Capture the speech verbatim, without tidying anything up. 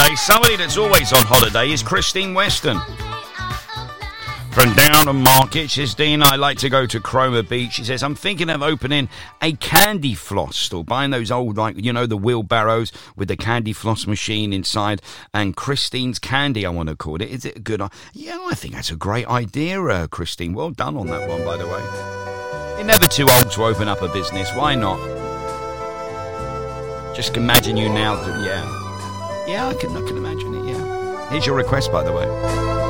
holiday. Somebody that's always on holiday is Christine Weston. From Downham Market, she says, Dean, I like to go to Cromer Beach. She says, I'm thinking of opening a candy floss store, buying those old, like, you know, the wheelbarrows with the candy floss machine inside, and Christine's Candy, I want to call it. Is it a good idea? Yeah, I think that's a great idea, uh, Christine. Well done on that one, by the way. You're never too old to open up a business. Why not? Just imagine you now. To, yeah. Yeah, I can, I can imagine it, yeah. Here's your request, by the way.